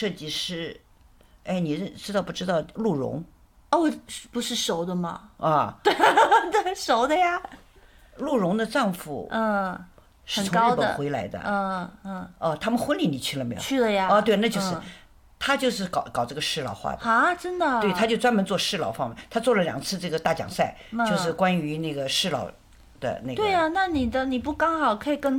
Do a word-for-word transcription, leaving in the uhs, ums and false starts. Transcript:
设计师，哎，你认知道不知道陆荣哦，我不是熟的吗？ 啊？ 对，熟的呀。 陆荣的丈夫嗯， 是从日本很高的。 回来的。 嗯嗯， 哦，他们婚礼你去了没有？ 去了呀。 哦，对，那就是嗯他就是搞搞这个适老化的。 啊，真的啊。 对，他就专门做适老方面，他做了两次这个大奖赛，就是关于那个适老的那个。 对呀，那你的你不刚好可以跟